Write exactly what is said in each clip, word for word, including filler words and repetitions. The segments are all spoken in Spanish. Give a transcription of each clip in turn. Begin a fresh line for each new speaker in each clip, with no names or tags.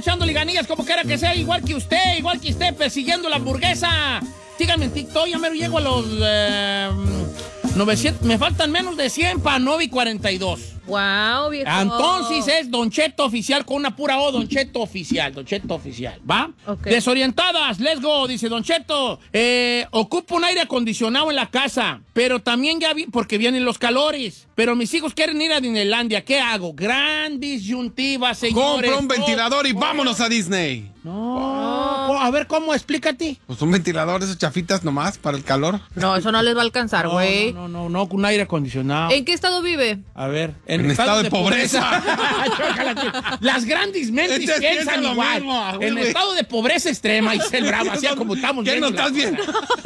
echándole ganillas como quiera que sea, igual que usted, igual que usted, persiguiendo la hamburguesa. Síganme en TikTok, ya me llego a los eh, novecientos, me faltan menos de cien para nueve y cuarenta y dos.
Wow, viejo.
Entonces es Don Cheto Oficial con una pura O, Don Cheto Oficial, Don Cheto Oficial, ¿va?
Okay.
Desorientadas, let's go, dice Don Cheto. Eh, ocupo un aire acondicionado en la casa, pero también ya vi, porque vienen los calores. Pero mis hijos quieren ir a Disneylandia, ¿qué hago? Gran disyuntiva, señores.
Compra un ventilador
oh,
y
oh.
vámonos a Disney.
No, oh, a ver, ¿cómo? Explícate.
Pues un ventilador, esos chafitas nomás para el calor.
No, eso no les va a alcanzar, güey.
No, no, no, no, con un aire acondicionado.
¿En qué estado vive?
A ver,
en, en estado, estado de, de pobreza.
pobreza. Las grandes mentes
este
piensan igual.
Mismo, güey,
en
güey.
estado de pobreza extrema, y el bravo, así como estamos
¿Qué
viendo.
no estás bien?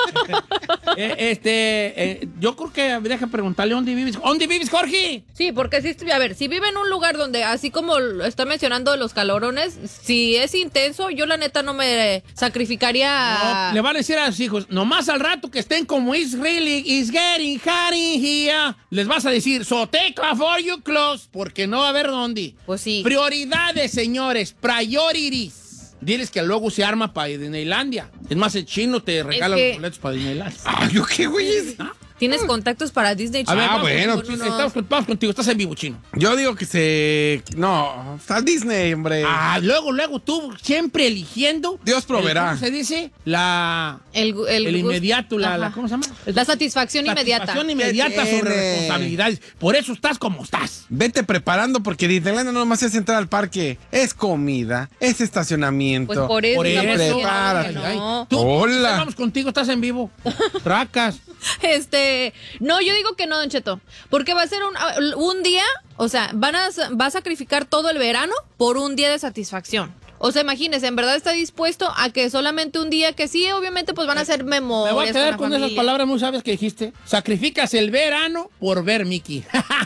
eh, este, eh, yo creo que deja preguntarle dónde vives. ¿Dónde vives, Jorge?
Sí, porque si, a ver, si vive en un lugar donde, así como está mencionando los calorones, si es intenso, yo la neta no me sacrificaría.
No, le van a decir a sus hijos, nomás al rato que estén como it's really, it's getting hot in here, les vas a decir, so take off all your clothes, porque no va a haber dónde.
Pues sí.
Prioridades, señores, priorities. Diles que luego se arma para Disneylandia. Es más, el chino te regala
que...
los boletos para Disneylandia.
Ah, ¿yo qué, güey?
¿Ah?
¿Tienes contactos para Disney?
A ver,
ah,
vamos,
bueno.
Contigo, no, no. Estamos, vamos contigo, estás en vivo, chino.
Yo digo que se... No, está Disney, hombre.
Ah, luego, luego, tú siempre eligiendo...
Dios proveerá.
El, ¿cómo se dice? La...
El, el,
el inmediato, la, la... ¿Cómo se llama?
La satisfacción
la
inmediata.
Satisfacción inmediata sobre responsabilidades. Por eso estás como estás.
Vete preparando porque Disneyland no nomás es entrar al parque. Es comida, es estacionamiento.
Pues por eso.
Por eso.
Prepárate.
No.
Tú,
Hola.
Vamos contigo, estás en vivo. Racas.
Este, no, yo digo que no, Don Cheto, porque va a ser un, un día, o sea, van a, va a sacrificar todo el verano por un día de satisfacción. O sea, imagínese, en verdad está dispuesto a que solamente un día, que sí, obviamente, pues van a ser memorias.
Me voy a quedar con, con esas palabras muy sabias que dijiste. Sacrificas el verano por ver Mickey.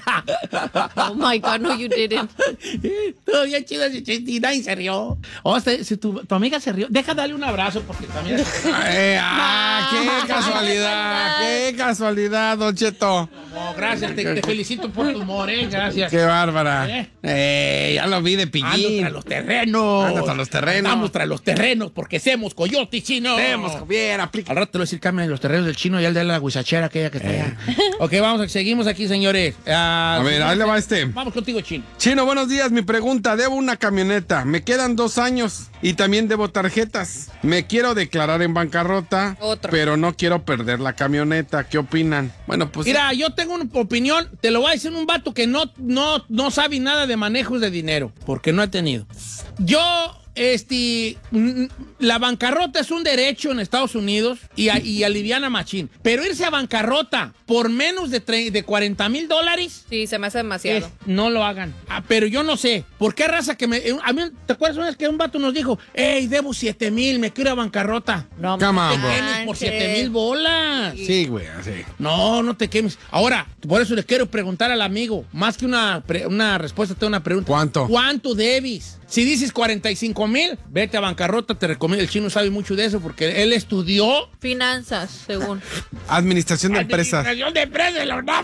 Oh my God, no, you didn't.
Todo bien chido ese chiste y nadie se rió. O sea, si tu, tu amiga se rió, deja darle un abrazo porque también.
eh, ah, qué casualidad, qué casualidad, Don Cheto.
No, gracias, te, te felicito por tu humor, eh, gracias.
Qué bárbara.
¿Eh?
Eh, ya lo vi de pillín.
Ando tras los terrenos.
Ando tras los terrenos.
Andamos tras los terrenos porque somos coyote chino.
Hacemos bien, aplica.
Al rato te voy a decir, Carmen, los terrenos del chino y el de la guisachera aquella que está
eh.
allá. Ok, vamos, seguimos aquí, señores. Uh,
a ver, ahí le va este.
Vamos contigo, chino.
Chino, buenos días. Mi pregunta, debo una camioneta. Me quedan dos años y también debo tarjetas. Me quiero declarar en bancarrota,
Otro.
pero no quiero perder la camioneta. ¿Qué opinan? Bueno, pues...
Mira, yo tengo una opinión, te lo voy a decir un vato que no, no, no sabe nada de manejos de dinero, porque no he tenido. Yo... Este, la bancarrota es un derecho en Estados Unidos y, a, y aliviana machín. Pero irse a bancarrota por menos de, de cuarenta mil dólares.
Sí, se me hace demasiado.
Es, no lo hagan. Ah, pero yo no sé. ¿Por qué raza que me. A mí, ¿te acuerdas una vez que un vato nos dijo, hey, debo siete mil, me quiero ir a bancarrota?
No,
Come on,
te
bro.
quemes por siete mil bolas.
Sí, güey, así.
No, no te quemes. Ahora, por eso le quiero preguntar al amigo, más que una, pre, una respuesta, tengo una pregunta.
¿Cuánto?
¿Cuánto debes? Si dices cuarenta y cinco mil, vete a bancarrota, te recomiendo. El chino sabe mucho de eso porque él estudió
finanzas, según.
Administración de empresas.
Administración de empresas, la verdad.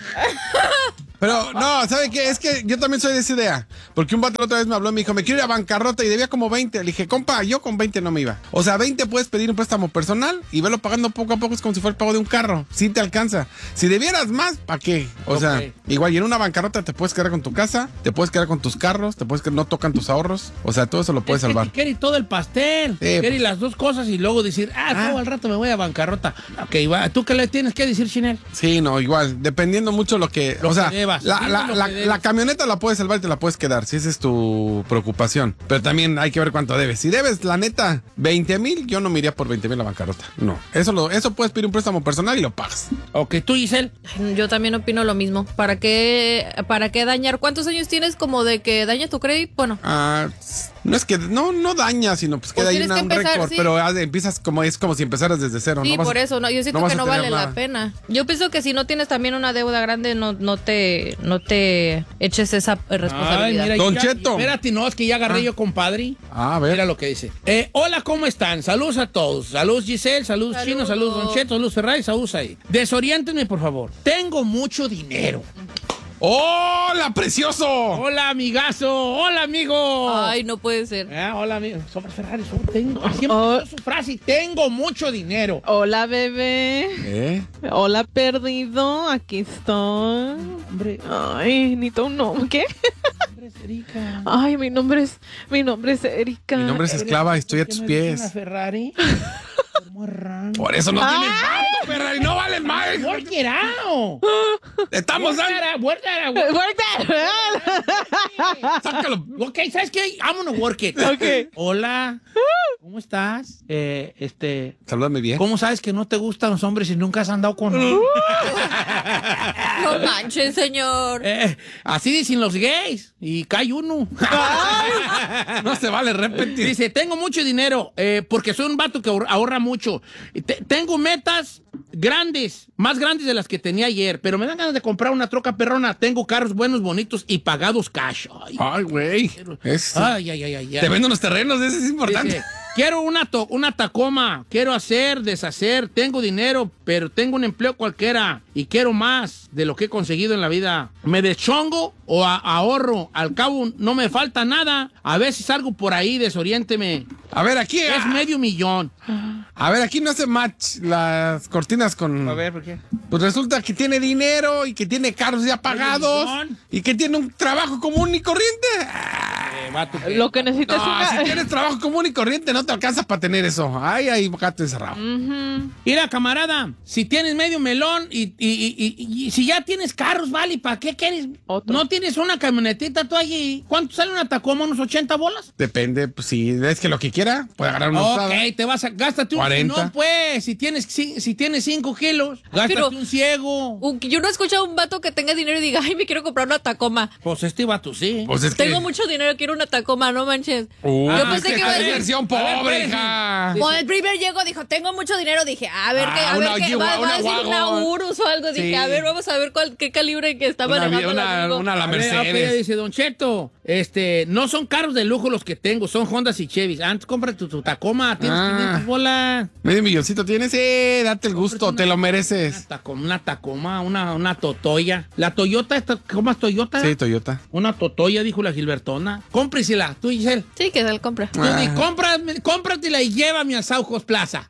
Pero, no, ¿sabe qué? Es que yo también soy de esa idea. Porque un vato la otra vez me habló y me dijo, me quiero ir a bancarrota y debía como veinte. Le dije, compa, yo con veinte no me iba. O sea, veinte puedes pedir un préstamo personal y verlo pagando poco a poco. Es como si fuera el pago de un carro. Sí te alcanza. Si debieras más, ¿para qué? O okay. sea, igual, y en una bancarrota te puedes quedar con tu casa, te puedes quedar con tus carros, te puedes quedar, no tocan tus ahorros. O sea, todo eso lo puedes
es
salvar.
Que quiere todo el pastel. Sí, quiere pues. Las dos cosas y luego decir, ah, ah. todo al rato me voy a bancarrota. Ok, va. ¿Tú qué le tienes que decir, Chinel?
Sí, no, igual. Dependiendo mucho lo que...
Lo
o sea,
que debas.
la, la, la, la camioneta la puedes salvar y te la puedes quedar, si esa es tu preocupación. Pero también hay que ver cuánto debes. Si debes, la neta, veinte mil, yo no me iría por veinte mil a bancarrota. No. Eso, lo, eso puedes pedir un préstamo personal y lo pagas.
Ok, ¿tú, Giselle?
Yo también opino lo mismo. ¿Para qué, para qué dañar? ¿Cuántos años tienes como de que daña tu crédito? Bueno.
Ah... No es que no, no daña, sino pues queda pues ahí una, un récord, sí. Pero empiezas como es como si empezaras desde cero.
Sí,
no
por
a,
eso, no, yo siento
no
que no vale
nada.
la pena. Yo pienso que si no tienes también una deuda grande, no, no te, no te eches esa responsabilidad.
Ay, mira,
Don
ya,
Cheto.
Espérate, no, es que ya agarré ah. yo, compadre.
Ah, a ver.
Mira lo que dice. Eh, hola, ¿cómo están? Saludos a todos. Saludos, Giselle, saludos, saludos. Chino, saludos, Don Cheto, saludos, Ferrari, saludos ahí. Desoriéntenme, por favor. Tengo mucho dinero.
¡Hola, precioso!
Hola, amigazo. Hola, amigo.
Ay, no puede ser.
Eh, hola, amigo. Sobre Ferrari, sobre tengo. Siempre
Oh.
uso su frase. Tengo mucho dinero.
Hola, bebé.
¿Eh?
Hola, perdido. Aquí estoy.
Hombre,
Ay, ni tu nombre. ¿Qué?
hombre, Erika.
Ay, mi nombre es, mi nombre es Erika.
Mi nombre es esclava, estoy a
¿Por qué
tus
me diste
pies.
Una Ferrari. Como arranco.
Por eso no tienes vato, Ferrari, no valen más.
Work it out.
Estamos
Work
dando.
it out, work it out.
Sácalo.
Ok, ¿sabes qué? I'm gonna work it.
Ok.
Hola. ¿Cómo estás? Eh, este.
Salúdame bien.
¿Cómo sabes que no te gustan los hombres y nunca has andado con él?
No manches, señor.
Eh, así dicen los gays. Y cae uno.
No se vale repetir.
Dice, tengo mucho dinero eh, porque soy un vato que ahor- ahorra mucho. Y te- tengo metas grandes, más grandes de las que tenía ayer, pero me dan ganas de comprar una troca perrona. Tengo carros buenos, bonitos y pagados cash. Ay,
Ay, güey. Es-
ay, ay, ay, ay, ay.
Te vendo unos terrenos, eso es importante.
Dice, quiero una, to- una Tacoma, quiero hacer, deshacer, tengo dinero, pero tengo un empleo cualquiera y quiero más de lo que he conseguido en la vida. ¿Me deschongo o a- ahorro? Al cabo no me falta nada. A veces salgo por ahí, desoriénteme.
A ver, aquí.
Es
ah,
medio millón.
A ver, aquí no hace match las cortinas con.
¿por qué?
Pues resulta que tiene dinero y que tiene carros ya pagados
millón.
y que tiene un trabajo común y corriente. Ah,
Eh, vato, que-
Lo que necesitas es
No,
una...
si tienes trabajo común y corriente no te alcanza para tener eso. Ay, ay, gato encerrado.
Mira, camarada, si tienes medio melón y, y- y- y- y si ya tienes carros, vale, ¿para qué quieres?
Otro.
¿No tienes una camionetita tú allí? ¿Cuánto sale una Tacoma? ¿Unos ochenta bolas?
Depende, pues si es que lo que quiera, puede agarrar una usada.
Ok, te vas a... Gástate un...
cuarenta.
No, pues, si tienes, ci- si tienes cinco kilos, gástate
Pero-
un ciego.
Uh, Yo no he escuchado a un vato que tenga dinero y diga, ay, me quiero comprar una Tacoma.
Pues este vato sí.
Pues es que.
Tengo mucho dinero, quiero una Tacoma, no manches.
Uh,
Yo
es
pensé que iba a
es
decir-
versión
A ver,
pobre,
espérese.
hija.
Cuando el primer llegó, dijo, tengo mucho dinero. Dije, a ver,
Ah,
qué, a
una
ver qué,
Yihua-
va, va a
una
decir una
Wagon.
Urus o algo. Dije,
Sí.
a ver, vamos a ver cuál, qué calibre que está
Una,
manejando el
una,
amigo.
una la
A ver, ok,
Mercedes.
dice Don Cheto, este, no son carros de lujo los que tengo, son Hondas y Chevys. Antes compra tu, tu Tacoma, tienes
Ah.
quinientas bolas.
Medio milloncito tienes, sí, date el gusto,
Una-
te lo
Una
mereces.
Tacoma, una, Tacoma, una, una Totoya. La Toyota, esta, ¿cómo es Toyota?
Sí, Toyota.
Una Totoya, dijo la Gilbertona. Cómpresela, tú, Giselle.
Sí, que se lo compra.
Tú
Ah.
di, "Cómprame- cómpratela y llévame a Saujos Plaza.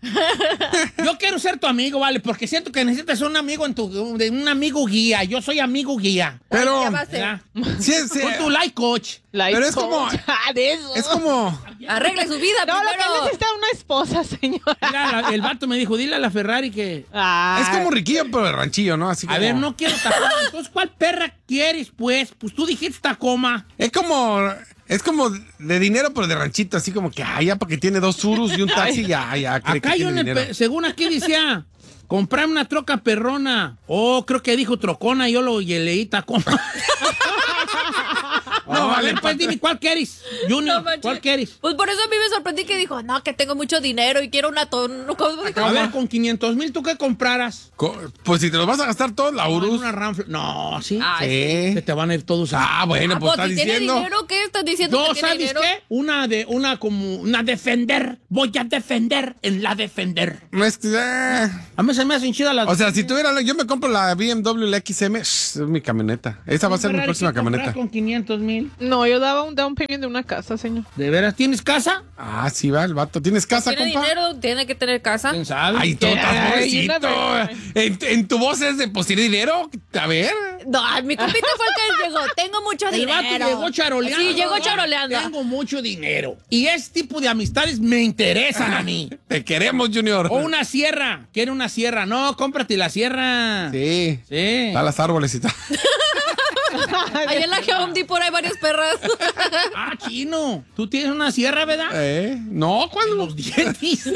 Yo quiero ser tu amigo, ¿vale? Porque siento que necesitas un amigo en tu, de un amigo guía. Yo soy amigo guía.
Pero,
ya va a ser.
¿verdad?
sí, sí,
Con tu life coach.
Life
Pero es como-
coach. Ah, de eso.
es como,
Arregle su vida
No, lo que
primero.
necesita es una esposa, señora.
Mira, la- el vato me dijo, dile a la Ferrari que...
Ah,
es como riquillo, pero de ranchillo, ¿no? Así
A
como-
ver, no quiero Tacoma. Entonces, ¿cuál perra quieres, pues? Pues tú dijiste Tacoma.
Es como, es como de dinero, pero de ranchito, así como que, ay, ya, porque tiene dos surus y un taxi, ya, ya, cree que
Acá yo,
tiene
en el
dinero.
pe- según aquí decía, comprar una troca perrona. Oh, creo que dijo trocona, yo lo y leí Tacoma. No, vale, pues dime, ¿cuál quieres? Junior,
No manches.
¿cuál quieres?
Pues por eso a mí me sorprendí que dijo, no, que tengo mucho dinero y quiero una ton... ¿Cómo dijo?
A ver, con quinientos mil, ¿tú qué compraras?
Co- Pues si te los vas a gastar todos, la Urus.
Una Ram- No, sí.
Ay,
Sí.
Se te van a ir todos a...
Ah, bueno,
Ah,
pues
pues
estás
si tiene
diciendo.
dinero, ¿qué estás diciendo
No,
que tiene
¿sabes
dinero?
qué? Una de, una como, una defender. Voy a defender en la defender.
No es que, eh,
A mí se me hacen chidas las...
O sea, si tuviera, yo me compro la B M W, la X M, shh, es mi camioneta. Esa va a ser mi
Ferrari,
próxima
¿qué compras
camioneta.
con quinientos mil?
no, yo daba un down payment de una casa, señor.
¿De veras tienes casa?
Ah, sí va, el vato. ¿Tienes casa,
Tiene
compa?
dinero, tiene que tener casa.
¿Quién sabe?
Ay, tú estás
Ay,
pobrecito.
una vez.
En, en tu voz es de, pues, ¿tiene dinero? A ver.
No, mi compita fue el que llegó. Tengo mucho
El
dinero.
vato llegó charoleando.
Sí, llegó charoleando.
Tengo mucho dinero. Y ese tipo de amistades me interesan a mí.
Te queremos, Junior.
O una sierra. Quiere una sierra. No, cómprate la sierra.
Sí.
Sí.
Está las árboles y tal.
Allá en la Home Depot hay varias perras.
Ah, chino. Tú tienes una sierra, ¿verdad?
¿Eh? No, ¿cuándo?
Los dientes.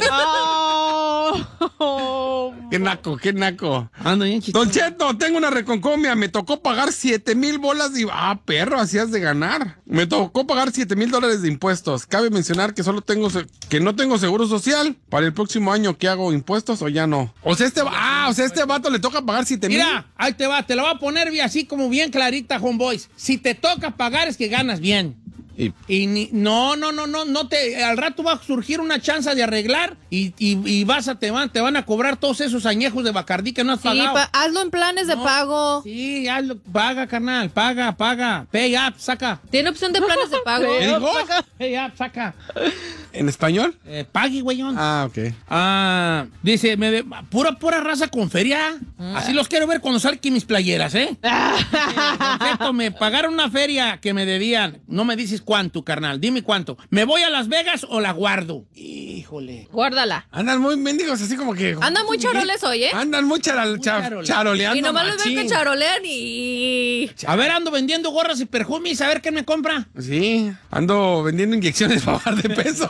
Oh.
Qué naco, qué naco.
Ando bien chistoso.
Don Cheto, tengo una reconcomia. Me tocó pagar siete mil bolas y... Ah, perro, hacías de ganar. Me tocó pagar siete mil dólares de impuestos. Cabe mencionar que solo tengo... se- que no tengo seguro social. Para el próximo año, ¿qué hago? ¿Impuestos o ya no? O sea, este... Ah, o sea, este vato le toca pagar siete mil.
Mira, ahí te va. Te la voy a poner bien, así como bien clarita, homeboys. Si te toca pagar es que ganas bien.
Y-
Y ni, no, no, no, no, no te, al rato va a surgir una chance de arreglar y, y, y vas a, te van, te van a cobrar todos esos añejos de Bacardí que no has
Sí,
pagado.
pa- hazlo en planes de
No.
pago.
Sí, hazlo, paga, carnal, paga, paga. Pay up, saca.
Tiene opción de planes de pago.
¿Qué dijo?
Pay up, saca.
¿En español?
Eh, pague, güeyón.
Ah, ok.
Ah, dice, me ve- pura, pura raza con feria. Así los quiero ver cuando salgan mis playeras, ¿eh? Perfecto, me pagaron una feria que me debían. No me dices cuánto, carnal. Dime cuánto. ¿Me voy a Las Vegas o la guardo? Híjole.
Guárdala.
Andan muy mendigos, así como que...
Andan muy charoles hoy, ¿eh?
Andan muy, charal- cha-
charoles.
charoleando.
Y nomás los ven que
machín.
charolean y...
A ver, ando vendiendo gorras y perfumes. A ver qué me compra.
Sí, ando vendiendo inyecciones para bajar de peso.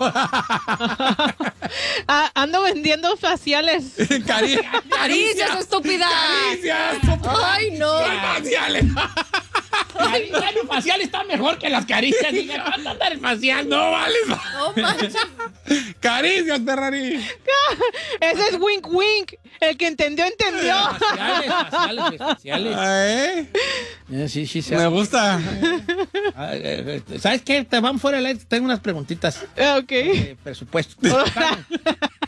Ah, ando vendiendo faciales.
Cari-
¡Caricias, estúpida!
Caricias.
¡Ay, no!
Faciales.
Ay, el facial está mejor que las caricias. Diga, ¿cuánto está el facial?
No vales.
No manches.
Caricias, Ferrari.
Ese es wink wink. El que entendió, entendió.
Faciales, faciales, faciales.
¿Eh?
Eh, Sí, sí, sí.
Me gusta.
Ah, eh, eh, ¿Sabes qué? Te van fuera del aire. Tengo unas preguntitas.
Ah, ok.
de presupuesto.